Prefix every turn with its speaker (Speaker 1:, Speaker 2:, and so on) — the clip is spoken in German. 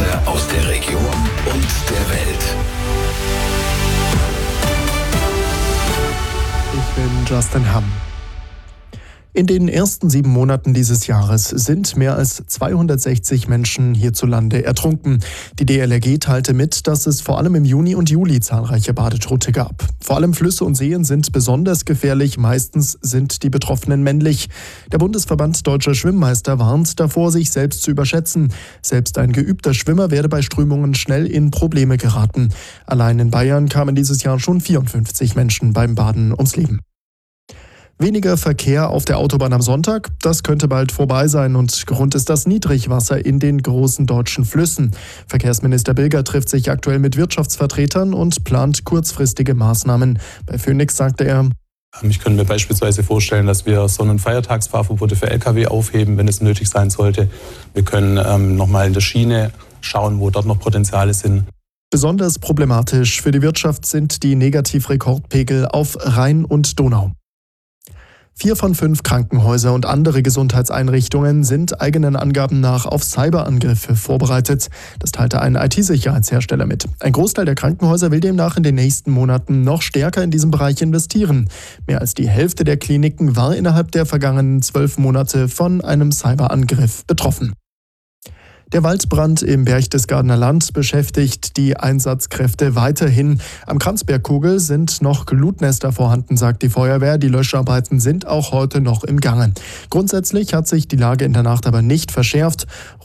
Speaker 1: Beste aus der Region und der Welt.
Speaker 2: Ich bin Justin Hamm. In den ersten 7 Monaten dieses Jahres sind mehr als 260 Menschen hierzulande ertrunken. Die DLRG teilte mit, dass es vor allem im Juni und Juli zahlreiche Badetote gab. Vor allem Flüsse und Seen sind besonders gefährlich. Meistens sind die Betroffenen männlich. Der Bundesverband Deutscher Schwimmmeister warnt davor, sich selbst zu überschätzen. Selbst ein geübter Schwimmer werde bei Strömungen schnell in Probleme geraten. Allein in Bayern kamen dieses Jahr schon 54 Menschen beim Baden ums Leben. Weniger Verkehr auf der Autobahn am Sonntag, das könnte bald vorbei sein und Grund ist das Niedrigwasser in den großen deutschen Flüssen. Verkehrsminister Bilger trifft sich aktuell mit Wirtschaftsvertretern und plant kurzfristige Maßnahmen. Bei Phoenix sagte er:
Speaker 3: Ich könnte mir beispielsweise vorstellen, dass wir Sonn- und Feiertagsfahrverbote für Lkw aufheben, wenn es nötig sein sollte. Wir können nochmal in der Schiene schauen, wo dort noch Potenziale sind.
Speaker 2: Besonders problematisch für die Wirtschaft sind die Negativrekordpegel auf Rhein und Donau. 4 von 5 Krankenhäuser und andere Gesundheitseinrichtungen sind eigenen Angaben nach auf Cyberangriffe vorbereitet. Das teilte ein IT-Sicherheitshersteller mit. Ein Großteil der Krankenhäuser will demnach in den nächsten Monaten noch stärker in diesem Bereich investieren. Mehr als die Hälfte der Kliniken war innerhalb der vergangenen 12 Monate von einem Cyberangriff betroffen. Der Waldbrand im Berchtesgadener Land beschäftigt die Einsatzkräfte weiterhin. Am Kranzbergkogel sind noch Glutnester vorhanden, sagt die Feuerwehr. Die Löscharbeiten sind auch heute noch im Gange. Grundsätzlich hat sich die Lage in der Nacht aber nicht verschärft.